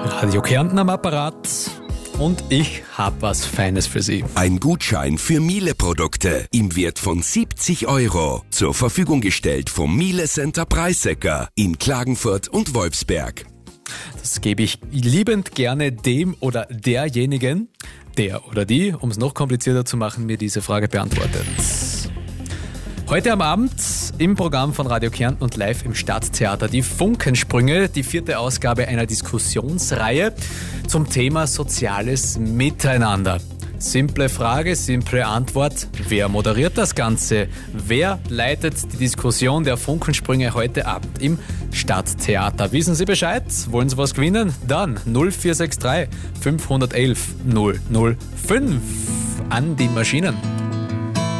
Radio Kärnten am Apparat und ich habe was Feines für Sie. Ein Gutschein für Miele-Produkte im Wert von 70 € zur Verfügung gestellt vom Miele Center Preissecker in Klagenfurt und Wolfsberg. Das gebe ich liebend gerne dem oder derjenigen, der oder die, um es noch komplizierter zu machen, mir diese Frage beantwortet. Heute am Abend im Programm von Radio Kärnten und live im Stadttheater die Funkensprünge, die 4. Ausgabe einer Diskussionsreihe zum Thema soziales Miteinander. Simple Frage, simple Antwort. Wer moderiert das Ganze? Wer leitet die Diskussion der Funkensprünge heute Abend im Stadttheater? Wissen Sie Bescheid? Wollen Sie was gewinnen? Dann 0463 511 005 an die Maschinen.